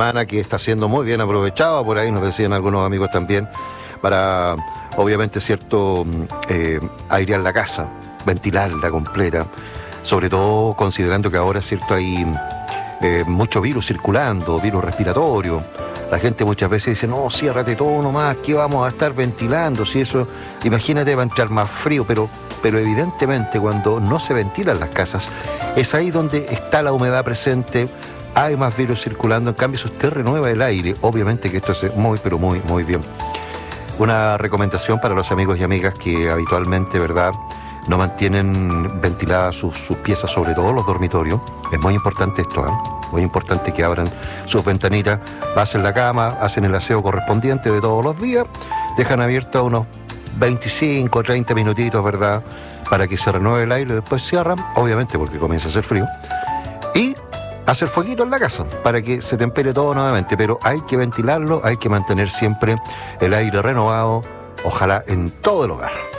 semana que está siendo muy bien aprovechado, por ahí nos decían algunos amigos también, para, obviamente, cierto, airear la casa, ventilarla completa, sobre todo considerando que ahora, cierto, hay mucho virus circulando, virus respiratorio. La gente muchas veces dice, no, ciérrate todo nomás, ¿qué vamos a estar ventilando? Si eso, imagínate, va a entrar más frío, pero evidentemente cuando no se ventilan las casas, es ahí donde está la humedad presente, hay más virus circulando. En cambio, si usted renueva el aire, obviamente que esto es muy, pero muy, muy bien. Una recomendación para los amigos y amigas que habitualmente, ¿verdad?, no mantienen ventiladas sus piezas, sobre todo los dormitorios. Es muy importante esto, muy importante que abran sus ventanitas, hacen la cama, hacen el aseo correspondiente de todos los días, dejan abiertos unos 25, 30 minutitos, ¿verdad?, para que se renueve el aire, después cierran, obviamente porque comienza a hacer frío, y hacer fueguito en la casa para que se tempere todo nuevamente. Pero hay que ventilarlo, hay que mantener siempre el aire renovado, ojalá en todo el hogar.